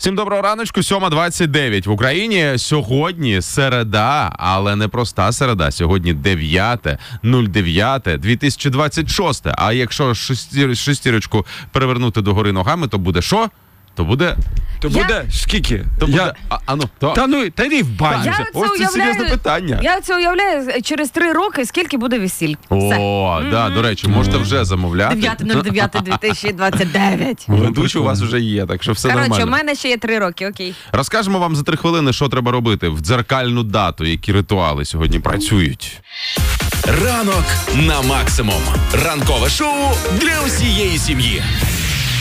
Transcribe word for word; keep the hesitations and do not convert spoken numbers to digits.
Всім доброго раночку, сьома двадцять дев'ять в Україні. Сьогодні середа, але не проста середа. Сьогодні дев'яте дев'яте дві тисячі двадцять шосте. А якщо шестір, шестірочку перевернути догори ногами, то буде що? То буде... То Я- буде скільки? То буде... Я... А, а ну, то... Та ну, та йди в баню. Я Ось це це серйозне уявляю- питання. Я це уявляю через три роки, скільки буде весіль. Все. О, да, до речі, можете вже замовляти. дев'яте дев'яте дві тисячі двадцять дев'ять. Ведучий у вас вже є, так що все Коротше, нормально. у мене ще є три роки, окей. Розкажемо вам за три хвилини, що треба робити в дзеркальну дату, які ритуали сьогодні працюють. Ранок на максимум. Ранкове шоу для усієї сім'ї.